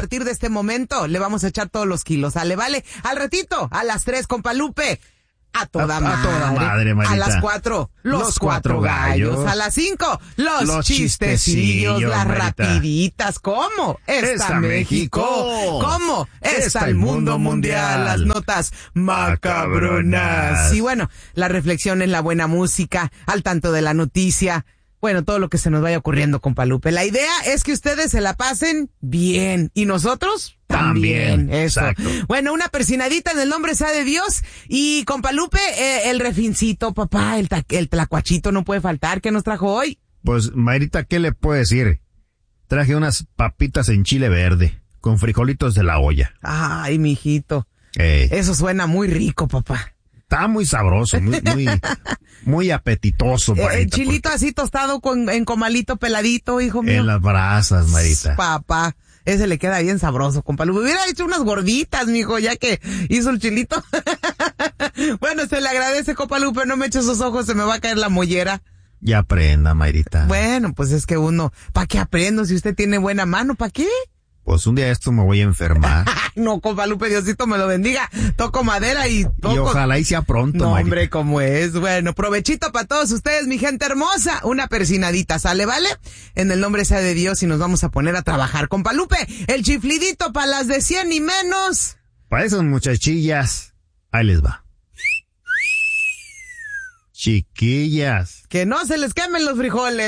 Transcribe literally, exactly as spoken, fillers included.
partir de este momento le vamos a echar todos los kilos, ¿sale? Vale, al ratito, a las tres, compa Lupe. A toda a, madre. A toda madre, Marita. A las cuatro, los, los cuatro, cuatro gallos. gallos. A las cinco, los, los chistecillos, las Marita. Rapiditas. ¿Cómo? Está, está México. México. ¿Cómo? Está, está el mundo mundial. mundial. Las notas macabronas. Y bueno, la reflexión es la buena música, al tanto de la noticia. Bueno, todo lo que se nos vaya ocurriendo, compa Lupe. La idea es que ustedes se la pasen bien. Y nosotros también. también eso. Exacto. Bueno, una persinadita en el nombre sea de Dios. Y, compa Lupe, eh, el refincito, papá, el, ta- el tlacuachito no puede faltar. ¿Qué nos trajo hoy? Pues, Mayrita, ¿qué le puedo decir? Traje unas papitas en chile verde, con frijolitos de la olla. Ay, mijito. Ey. Eso suena muy rico, papá. Está muy sabroso, muy, muy, muy apetitoso, Marita. El chilito porque... así tostado con, en comalito peladito, hijo mío. En las brasas, Marita. Papá, ese le queda bien sabroso, compa. Le hubiera hecho unas gorditas, mijo, ya que hizo el chilito. Bueno, se le agradece, compa Lupe, no me eche esos ojos, se me va a caer la mollera. Ya aprenda, Mayrita. Bueno, pues es que uno, ¿para qué aprendo si usted tiene buena mano? ¿Para qué? Pues un día esto me voy a enfermar. No, compa Lupe, Diosito me lo bendiga. Toco madera y toco... Y ojalá y sea pronto, No, Marita. hombre, como es. Bueno, provechito para todos ustedes, mi gente hermosa. Una persinadita, ¿sale, vale? En el nombre sea de Dios y nos vamos a poner a trabajar. Compa Lupe, el chiflidito para las de cien y menos. Para esas muchachillas, ahí les va. Chiquillas. Que no se les quemen los frijoles.